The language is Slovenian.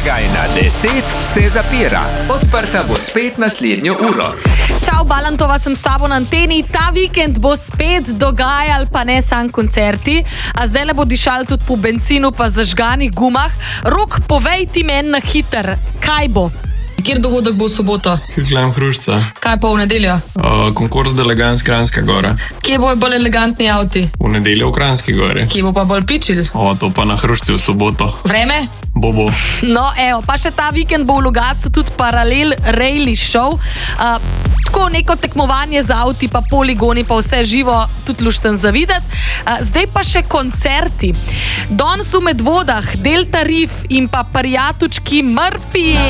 Blagajna 10 se zapira. Odprta bo spet naslednjo uro. Čau, Balantova, sem s tabo na anteni. Ta vikend bo spet dogajal, pa ne sam koncerti. A zdaj le bo dišal tudi po benzinu pa zažganih gumah. Rok, povej ti meni na hiter, kaj bo? Kjer dogodek bo v soboto? Klem Hrušca. Kaj pa v nedeljo? Konkurs Delegans Kranjska Gora. Kje bojo bolj elegantni avti? V nedeljo v Kranjski Gori. Kje bo pa bolj pičil? To pa na Hrušci v soboto. Vreme? Bo. No, evo, pa še ta vikend bo v Logatcu tudi paralel rally show. Tako neko tekmovanje z avti, pa poligoni, pa vse živo, tudi lušten za videti. Zdaj pa še koncerti. Danes v Medvodah, Delta Reef in pa Prijatučki Murphy.